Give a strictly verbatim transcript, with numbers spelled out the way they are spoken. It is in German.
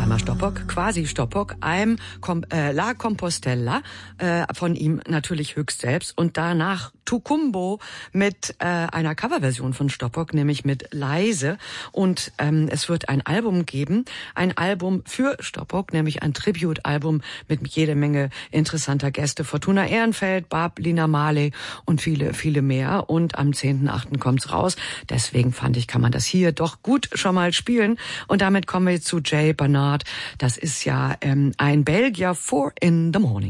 zweimal Stoppock, quasi Stoppock, einem Com äh, La Compostela, äh, von ihm natürlich höchst selbst und danach Tucumbo mit äh, einer Coverversion von Stoppock, nämlich mit Leise. Und ähm, es wird ein Album geben, ein Album für Stoppock, nämlich ein Tribute-Album mit jede Menge interessanter Gäste. Fortuna Ehrenfeld, Barb, Lina Marley und viele, viele mehr. Und am zehnten achten kommt's raus. Deswegen fand ich, kann man das hier doch gut schon mal spielen. Und damit kommen wir zu Jay Barnard. Das ist ja ähm, ein Belgier, Four in the Morning.